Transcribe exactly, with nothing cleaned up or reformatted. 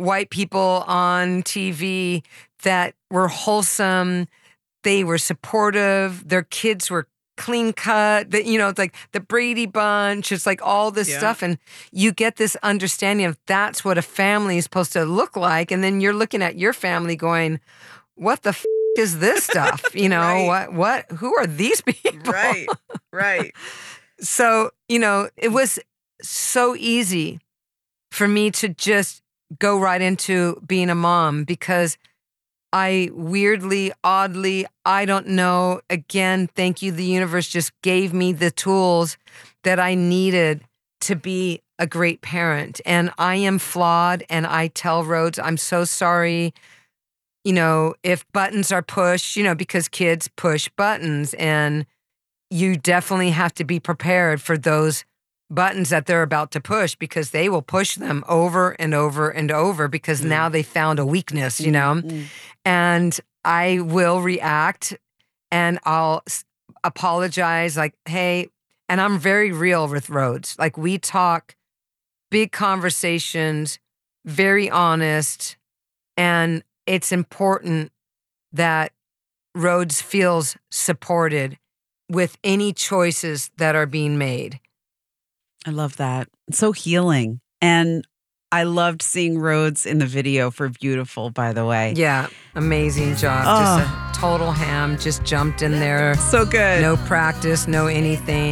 white people on T V that were wholesome. They were supportive. Their kids were clean cut. That, you know, it's like the Brady Bunch. It's like all this Yeah. stuff. And you get this understanding of that's what a family is supposed to look like. And then you're looking at your family going, what the f- is this stuff? You know, Right. what, what, who are these people? Right, right. So, you know, it was so easy for me to just go right into being a mom because I weirdly, oddly, I don't know, again, thank you. The universe just gave me the tools that I needed to be a great parent. And I am flawed. And I tell Rhodes, I'm so sorry, you know, if buttons are pushed, you know, because kids push buttons and you definitely have to be prepared for those buttons that they're about to push because they will push them over and over and over because Mm. now they found a weakness, you know? Mm. And I will react and I'll s- apologize like, hey, and I'm very real with Rhodes. Like we talk big conversations, very honest, and it's important that Rhodes feels supported with any choices that are being made. I love that. It's so healing. And I loved seeing Rhodes in the video for Beautiful, by the way. Yeah, amazing job. Oh. Just a total ham, just jumped in there. So good. No practice, no anything.